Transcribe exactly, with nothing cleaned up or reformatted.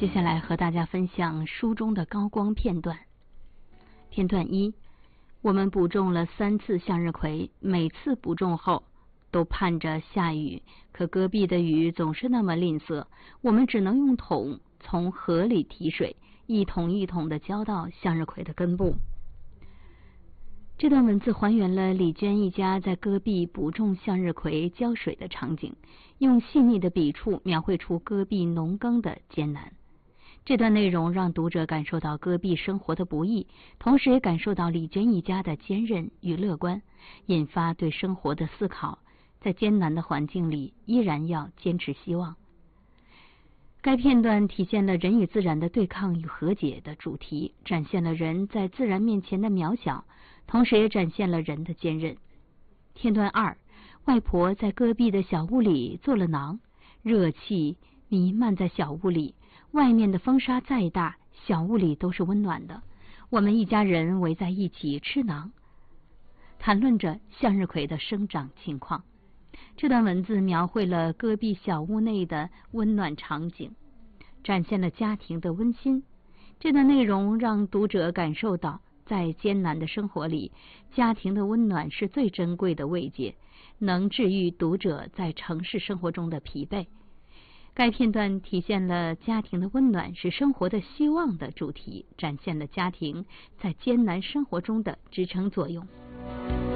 接下来和大家分享书中的高光片段。片段一，我们补种了三次向日葵，每次补种后都盼着下雨，可戈壁的雨总是那么吝啬，我们只能用桶从河里提水，一桶一桶地浇到向日葵的根部。这段文字还原了李娟一家在戈壁补种向日葵浇水的场景，用细腻的笔触描绘出戈壁农耕的艰难。这段内容让读者感受到戈壁生活的不易，同时也感受到李娟一家的坚韧与乐观，引发对生活的思考，在艰难的环境里依然要坚持希望。该片段体现了人与自然的对抗与和解的主题，展现了人在自然面前的渺小，同时也展现了人的坚韧。片段二，外婆在戈壁的小屋里做了馕，热气弥漫在小屋里，外面的风沙再大，小屋里都是温暖的。我们一家人围在一起吃馕，谈论着向日葵的生长情况。这段文字描绘了戈壁小屋内的温暖场景，展现了家庭的温馨。这段内容让读者感受到，在艰难的生活里，家庭的温暖是最珍贵的慰藉，能治愈读者在城市生活中的疲惫。该片段体现了家庭的温暖是生活的希望的主题，展现了家庭在艰难生活中的支撑作用。